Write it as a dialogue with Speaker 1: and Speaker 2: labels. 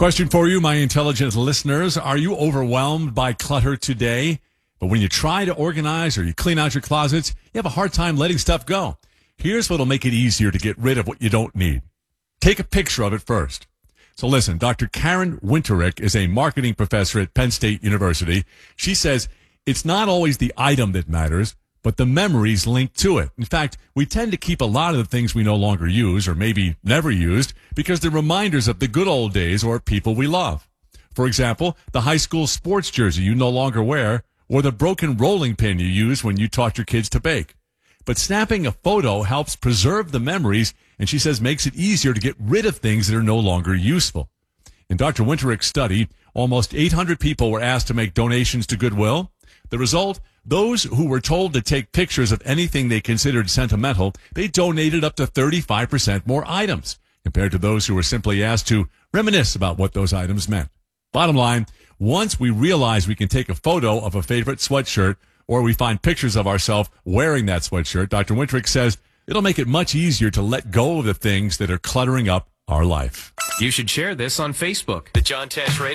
Speaker 1: Question for you, my intelligent listeners. Are you overwhelmed by clutter today? But when you try to organize or you clean out your closets, you have a hard time letting stuff go. Here's what'll make it easier to get rid of what you don't need. Take a picture of it first. So listen, Dr. Karen Winterick is a marketing professor at Penn State University. She says it's not always the item that matters, but the memories linked to it. In fact, we tend to keep a lot of the things we no longer use or maybe never used because they're reminders of the good old days or people we love. For example, the high school sports jersey you no longer wear or the broken rolling pin you used when you taught your kids to bake. But snapping a photo helps preserve the memories, and she says makes it easier to get rid of things that are no longer useful. In Dr. Winterick's study, almost 800 people were asked to make donations to Goodwill. The result, those who were told to take pictures of anything they considered sentimental, they donated up to 35% more items, compared to those who were simply asked to reminisce about what those items meant. Bottom line, once we realize we can take a photo of a favorite sweatshirt, or we find pictures of ourselves wearing that sweatshirt, Dr. Winterick says it'll make it much easier to let go of the things that are cluttering up our life.
Speaker 2: You should share this on Facebook. The John Tesh Radio.